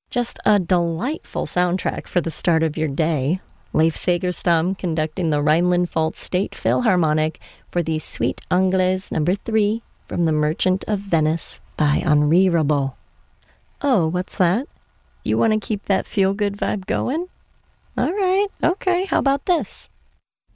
Just a delightful soundtrack for the start of your day. Leif Segerstam conducting the Rhineland-Pfalz State Philharmonic for the Suite Anglaise No. 3 from The Merchant of Venice by Henri Rabault. Oh, what's that? You want to keep that feel-good vibe going? All right, okay, how about this?